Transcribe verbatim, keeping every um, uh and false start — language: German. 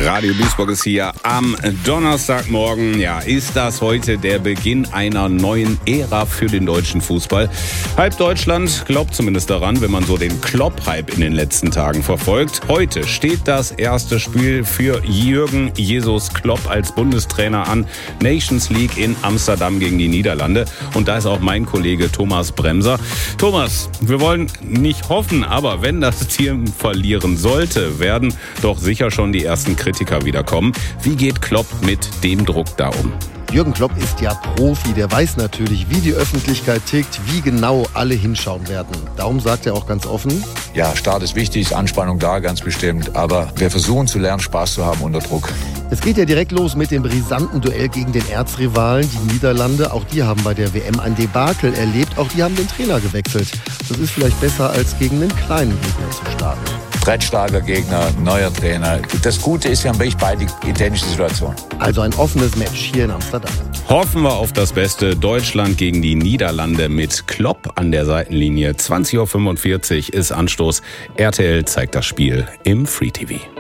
Radio Duisburg ist hier am Donnerstagmorgen. Ja, ist das heute der Beginn einer neuen Ära für den deutschen Fußball? Halb Deutschland glaubt zumindest daran, wenn man so den Klopp-Hype in den letzten Tagen verfolgt. Heute steht das erste Spiel für Jürgen Jesus Klopp als Bundestrainer an. Nations League in Amsterdam gegen die Niederlande. Und da ist auch mein Kollege Thomas Bremser. Thomas, wir wollen nicht hoffen, aber wenn das Team verlieren sollte, werden doch sicher schon die ersten Kritiker wiederkommen. Wie geht Klopp mit dem Druck da um? Jürgen Klopp ist ja Profi, der weiß natürlich, wie die Öffentlichkeit tickt, wie genau alle hinschauen werden. Darum sagt er auch ganz offen: Ja, Start ist wichtig, Anspannung da, ganz bestimmt. Aber wir versuchen zu lernen, Spaß zu haben unter Druck. Es geht ja direkt los mit dem brisanten Duell gegen den Erzrivalen, die Niederlande. Auch die haben bei der W M ein Debakel erlebt. Auch die haben den Trainer gewechselt. Das ist vielleicht besser, als gegen einen kleinen Gegner zu starten. Brettstarker Gegner, neuer Trainer. Das Gute ist, wir haben wirklich beide identische Situationen. Also ein offenes Match hier in Amsterdam. Hoffen wir auf das Beste. Deutschland gegen die Niederlande mit Klopp an der Seitenlinie. zwanzig Uhr fünfundvierzig ist Anstoß. R T L zeigt das Spiel im Free T V.